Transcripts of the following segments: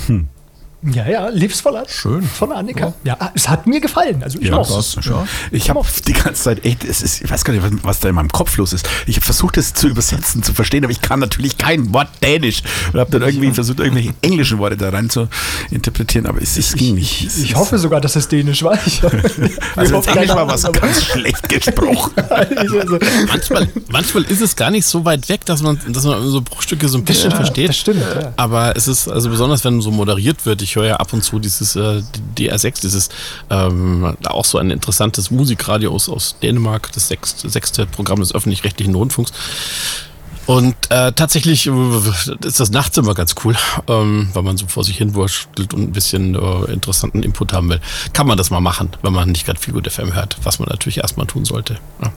Ja, Lebensverlass. Schön. Von Annika. Ja, es hat mir gefallen. Also ich das, ja. Ich habe die ganze Zeit echt, ich weiß gar nicht, was da in meinem Kopf los ist. Ich habe versucht, es zu übersetzen, zu verstehen, aber ich kann natürlich kein Wort Dänisch. Und habe dann irgendwie versucht, irgendwelche englischen Worte da rein zu interpretieren, aber es ging nicht. Ich hoffe sogar, dass es Dänisch war. Also wenn es Englisch war, war es ganz schlecht gesprochen. Manchmal ist es gar nicht so weit weg, dass man so Bruchstücke so ein bisschen versteht. Das stimmt, ja. Aber es ist, also besonders wenn so moderiert wird, ich höre ja ab und zu dieses DR6, dieses auch so ein interessantes Musikradio aus Dänemark, das sechste Programm des öffentlich-rechtlichen Rundfunks. Und tatsächlich ist das nachts immer ganz cool, weil man so vor sich hin wurschtelt und ein bisschen interessanten Input haben will. Kann man das mal machen, wenn man nicht gerade Feel Good FM hört, was man natürlich erstmal tun sollte.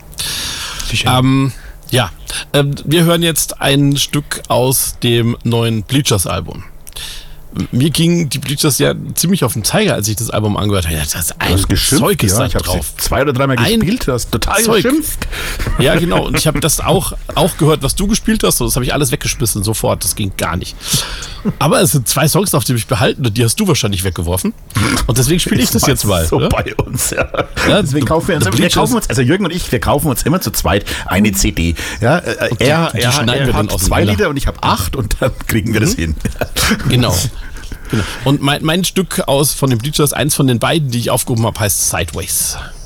Ja. Wir hören jetzt ein Stück aus dem neuen Bleachers-Album. Mir gingen die Bleachers ja ziemlich auf den Zeiger, als ich das Album angehört habe. Das ist ein Zeug ist da ich habe drauf. 2 oder 3 Mal gespielt, du hast total geschimpft. Ja, genau. Und ich habe das auch gehört, was du gespielt hast. Und das habe ich alles weggeschmissen sofort. Das ging gar nicht. Aber es sind 2 Songs, auf die mich behalten. Und die hast du wahrscheinlich weggeworfen. Und deswegen spiele ich das jetzt mal. So oder? bei uns, ja. Deswegen kaufen also Jürgen und ich, wir kaufen uns immer zu zweit eine CD. Ja, er hat 2 Lieder und ich habe 8 und dann kriegen wir das hin. Genau. Und mein Stück von den Bleachers, eins von den beiden, die ich aufgehoben habe, heißt Sideways.